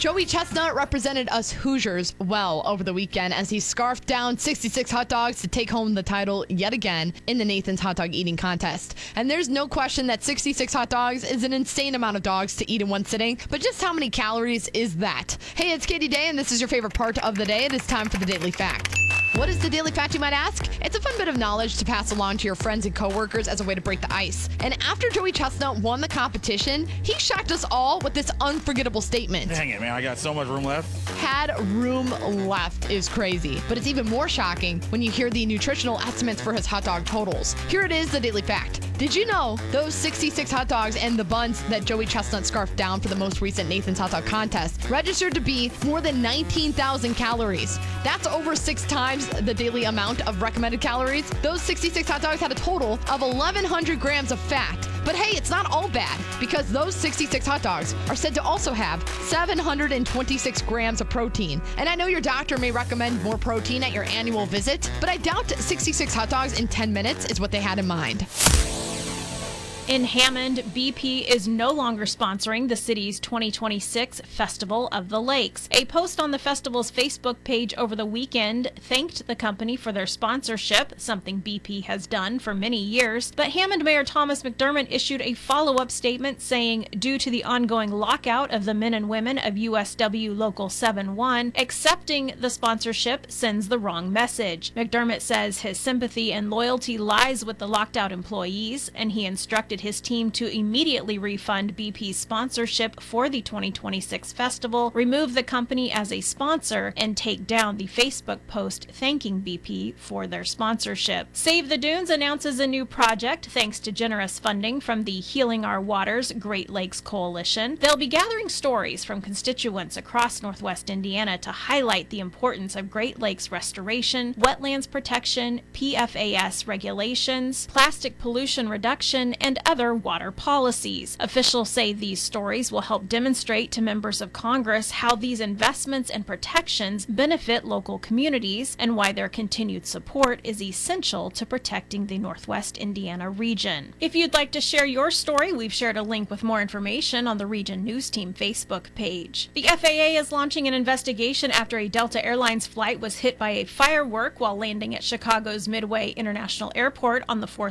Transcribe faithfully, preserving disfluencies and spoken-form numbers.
Joey Chestnut represented us Hoosiers well over the weekend as he scarfed down sixty-six hot dogs to take home the title yet again in the Nathan's Hot Dog Eating Contest. And there's no question that sixty-six hot dogs is an insane amount of dogs to eat in one sitting, but just how many calories is that? Hey, it's Katie Day, and this is your favorite part of the day. It is time for the Daily Fact. What is the Daily Fact, you might ask? It's a fun bit of knowledge to pass along to your friends and coworkers as a way to break the ice. And after Joey Chestnut won the competition, he shocked us all with this unforgettable statement. Dang it, man, I got so much room left. Had room left is crazy. But it's even more shocking when you hear the nutritional estimates for his hot dog totals. Here it is, the Daily Fact. Did you know those sixty-six hot dogs and the buns that Joey Chestnut scarfed down for the most recent Nathan's Hot Dog Contest registered to be more than nineteen thousand calories? That's over six times the daily amount of recommended calories. Those sixty-six hot dogs had a total of eleven hundred grams of fat. But hey, it's not all bad, because those sixty-six hot dogs are said to also have seven hundred twenty-six grams of protein. And I know your doctor may recommend more protein at your annual visit, but I doubt sixty-six hot dogs in ten minutes is what they had in mind. In Hammond, B P is no longer sponsoring the city's twenty twenty-six Festival of the Lakes. A post on the festival's Facebook page over the weekend thanked the company for their sponsorship, something B P has done for many years. But Hammond Mayor Thomas McDermott issued a follow-up statement saying, due to the ongoing lockout of the men and women of U S W Local seven one, accepting the sponsorship sends the wrong message. McDermott says his sympathy and loyalty lies with the locked-out employees, and he instructed his team to immediately refund B P's sponsorship for the twenty twenty-six festival, remove the company as a sponsor, and take down the Facebook post thanking B P for their sponsorship. Save the Dunes announces a new project thanks to generous funding from the Healing Our Waters Great Lakes Coalition. They'll be gathering stories from constituents across Northwest Indiana to highlight the importance of Great Lakes restoration, wetlands protection, P F A S regulations, plastic pollution reduction, and other water policies. Officials say these stories will help demonstrate to members of Congress how these investments and protections benefit local communities and why their continued support is essential to protecting the Northwest Indiana region. If you'd like to share your story, we've shared a link with more information on the Region News Team Facebook page. The F A A is launching an investigation after a Delta Airlines flight was hit by a firework while landing at Chicago's Midway International Airport on the fourth